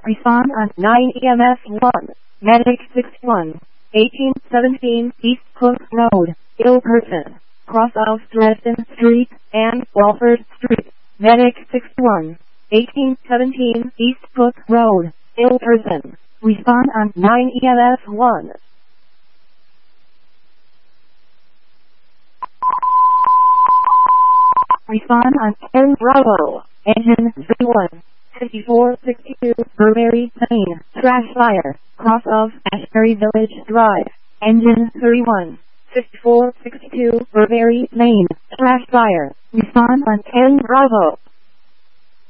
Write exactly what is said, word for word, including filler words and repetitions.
Respond on nine E M S one. Medic sixty-one. eighteen seventeen East Cook Road. Ill person. Cross of Dresden Street and Walford Street. Medic sixty-one. eighteen seventeen East Cook Road. Ill person. Respond on nine E M S one. Respond on ten Bravo. Engine zero one. fifty-four sixty-two Burberry Lane. Trash fire. Cross of Ashbury Village Drive. Engine thirty-one. fifty-four sixty-two Burberry Lane. Trash fire. Respond on ten Bravo.